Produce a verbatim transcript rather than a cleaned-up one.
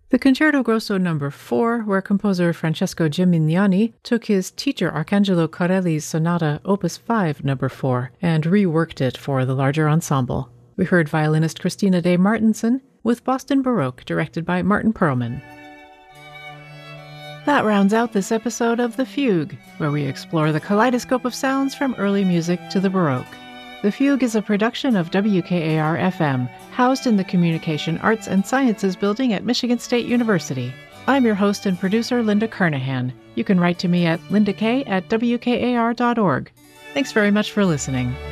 The Concerto Grosso number four, where composer Francesco Gimignani took his teacher Arcangelo Corelli's Sonata Opus five number four and reworked it for the larger ensemble. We heard violinist Christina Day Martinson with Boston Baroque, directed by Martin Perlman. That rounds out this episode of The Fugue, where we explore the kaleidoscope of sounds from early music to the Baroque. The Fugue is a production of W K A R F M, housed in the Communication Arts and Sciences building at Michigan State University. I'm your host and producer, Linda Kernahan. You can write to me at linda k at w k a r dot org. Thanks very much for listening.